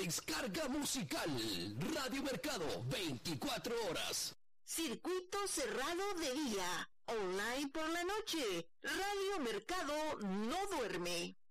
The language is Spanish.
descarga musical. Radio Mercado, 24 horas. Circuito cerrado de día, online por la noche. Radio Mercado no duerme.